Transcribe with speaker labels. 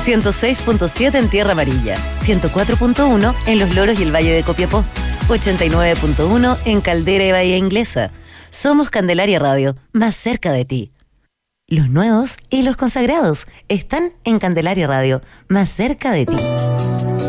Speaker 1: 106.7 en Tierra Amarilla, 104.1 en Los Loros y el Valle de Copiapó, 89.1 en Caldera y Bahía Inglesa. Somos Candelaria Radio, más cerca de ti. Los nuevos y los consagrados están en Candelaria Radio, más cerca de ti.